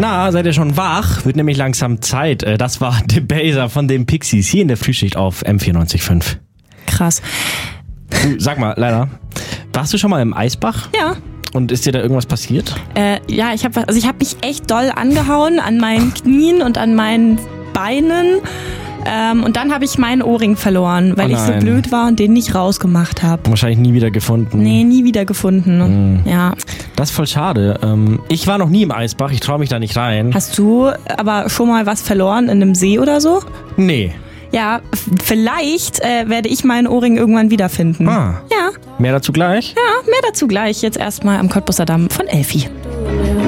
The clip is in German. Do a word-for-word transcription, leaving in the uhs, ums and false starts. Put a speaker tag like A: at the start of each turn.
A: Na, seid ihr schon wach? Wird nämlich langsam Zeit. Das war The Baser von den Pixies hier in der Frühschicht auf M vierundneunzig Komma fünf.
B: Krass.
A: Du, sag mal, Leila, warst du schon mal im Eisbach?
B: Ja.
A: Und ist dir da irgendwas passiert?
B: Äh, ja, ich habe also ich habe mich echt doll angehauen an meinen Knien und an meinen Beinen. Ähm, und dann habe ich meinen Ohrring verloren, weil
A: Oh
B: ich so
A: nein.
B: blöd war und den nicht rausgemacht habe.
A: Wahrscheinlich nie wieder gefunden.
B: Nee, nie wieder gefunden.
A: Mhm.
B: Ja.
A: Das ist voll schade. Ähm, ich war noch nie im Eisbach, ich traue mich da nicht rein.
B: Hast du aber schon mal was verloren in einem See oder so?
A: Nee.
B: Ja, f- vielleicht äh, werde ich meinen Ohrring irgendwann wiederfinden.
A: Ah.
B: Ja,
A: Mehr dazu gleich?
B: ja, mehr dazu gleich. Jetzt erstmal am Cottbusser Damm von Elfi.